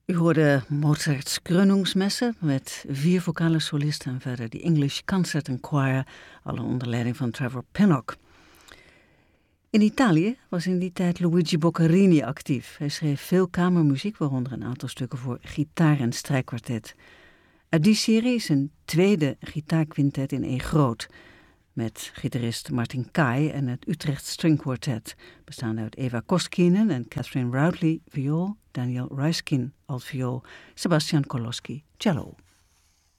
U hoorde Mozart's Krönungsmesse met 4 vocale solisten en verder de English Concert and Choir, alle onder leiding van Trevor Pinnock. In Italië was in die tijd Luigi Boccherini actief. Hij schreef veel kamermuziek, waaronder een aantal stukken voor gitaar- en strijkkwartet. Uit die serie is een tweede gitaarquintet in E groot, met gitarist Martin Kai en het Utrecht String Quartet, bestaande uit Eva Koskinen en Catherine Roudley, viool, Daniel Ruiskin, altviool, Sebastian Koloski, cello.